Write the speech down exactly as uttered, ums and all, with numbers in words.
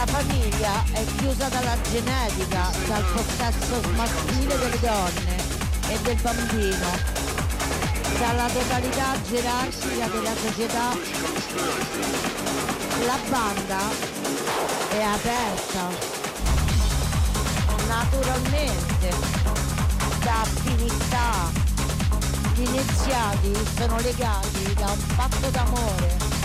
La famiglia è chiusa dalla genetica, dal possesso maschile delle donne e del bambino, dalla totalità gerarchica della società. La banda è aperta, naturalmente, da affinità. Gli iniziati sono legati da un patto d'amore